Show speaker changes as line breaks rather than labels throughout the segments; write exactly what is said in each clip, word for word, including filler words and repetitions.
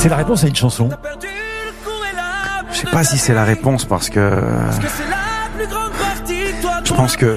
C'est la réponse à une chanson.
Je sais pas si c'est la réponse parce que je pense que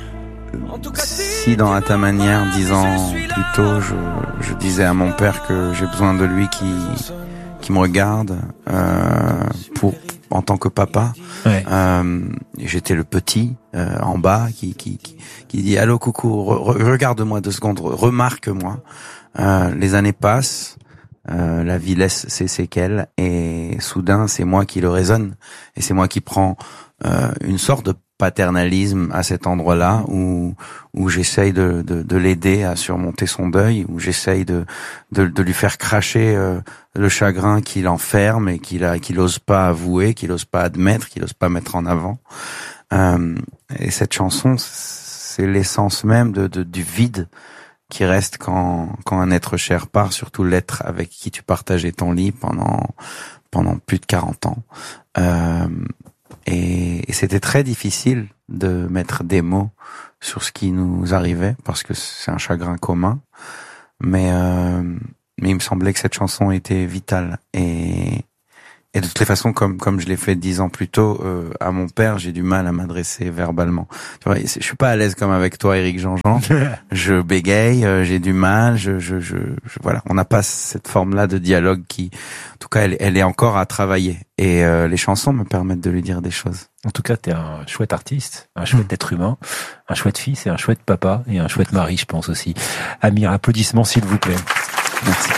si dans À ta manière, dix ans plus tôt, je, je disais à mon père que j'ai besoin de lui qui qui me regarde euh, pour en tant que papa.
Ouais.
Euh, j'étais le petit euh, en bas qui qui qui, qui dit allô coucou, re, regarde-moi deux secondes, remarque-moi. Euh, les années passent. Euh, la vie laisse ses séquelles et soudain c'est moi qui le raisonne et c'est moi qui prends euh, une sorte de paternalisme à cet endroit-là où où j'essaye de de, de l'aider à surmonter son deuil, où j'essaye de de, de lui faire cracher euh, le chagrin qui l'enferme et qu'il a qu'il ose pas avouer, qu'il ose pas admettre, qu'il ose pas mettre en avant. Euh, et cette chanson, c'est l'essence même de, de du vide qui reste quand quand un être cher part, surtout l'être avec qui tu partageais ton lit pendant pendant plus de quarante ans. Euh, et, et c'était très difficile de mettre des mots sur ce qui nous arrivait parce que c'est un chagrin commun. Mais euh, mais il me semblait que cette chanson était vitale et Et de toutes les façons, comme comme je l'ai fait dix ans plus tôt, euh, à mon père, j'ai du mal à m'adresser verbalement. Tu vois, je suis pas à l'aise comme avec toi, Éric Jean-Jean. Je bégaye, euh, j'ai du mal. Je, je, je, je voilà, on n'a pas cette forme-là de dialogue qui, en tout cas, elle, elle est encore à travailler. Et euh, les chansons me permettent de lui dire des choses.
En tout cas, t'es un chouette artiste, un chouette être humain, un chouette fils et un chouette papa et un chouette mari, je pense aussi. Amir, applaudissements s'il vous plaît.
Merci.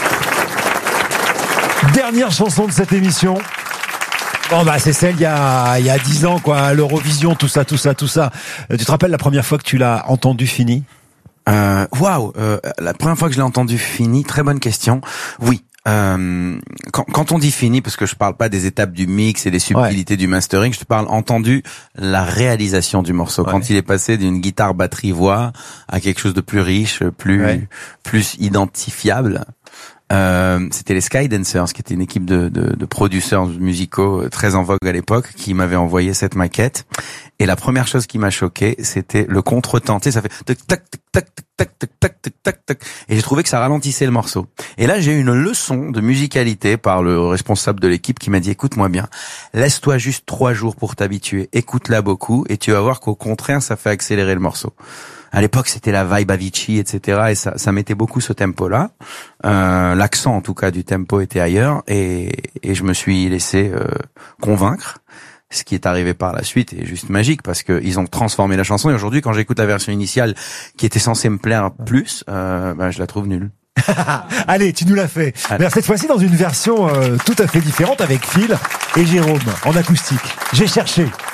Dernière chanson de cette émission. Bon bah c'est celle il y a il y a dix ans quoi, l'Eurovision, tout ça, tout ça, tout ça. Euh, tu te rappelles la première fois que tu l'as entendu Fini ?
Euh, waouh, euh, la première fois que je l'ai entendu Fini, très bonne question. Oui. Euh, quand, quand on dit fini, parce que je parle pas des étapes du mix et des subtilités ouais. du mastering, je te parle entendu la réalisation du morceau. Ouais. Quand il est passé d'une guitare, batterie, voix à quelque chose de plus riche, plus ouais. plus identifiable. Euh, c'était les Skydancers, qui était une équipe de, de, de producteurs musicaux très en vogue à l'époque, qui m'avaient envoyé cette maquette. Et la première chose qui m'a choqué, c'était le contretemps. Tu sais, ça fait tac tac tac tac tac tac tac tac tac. Et j'ai trouvé que ça ralentissait le morceau. Et là, j'ai eu une leçon de musicalité par le responsable de l'équipe qui m'a dit écoute-moi bien, laisse-toi juste trois jours pour t'habituer, écoute-la beaucoup, et tu vas voir qu'au contraire, ça fait accélérer le morceau. À l'époque, c'était la vibe Avicii, et cetera. Et ça, ça mettait beaucoup ce tempo-là. Euh, l'accent, en tout cas, du tempo était ailleurs. Et, et je me suis laissé euh, convaincre. Ce qui est arrivé par la suite est juste magique parce que ils ont transformé la chanson. Et aujourd'hui, quand j'écoute la version initiale, qui était censée me plaire plus, euh, ben, je la trouve nulle.
Allez, tu nous l'as fait. Allez. Mais cette fois-ci, dans une version euh, tout à fait différente avec Phil et Jérôme en acoustique. J'ai cherché.